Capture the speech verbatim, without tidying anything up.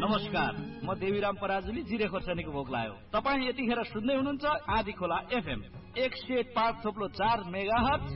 नमस्कार, म देवीराम पराजुली जिरे खोर्सानीको भोक लाग्यो। तपाईँ यतिखेर सुन्दै हुनुहुन्छ आधी खोला एफएम एक सय पाँच थोप्लो चार मेगाहर्ज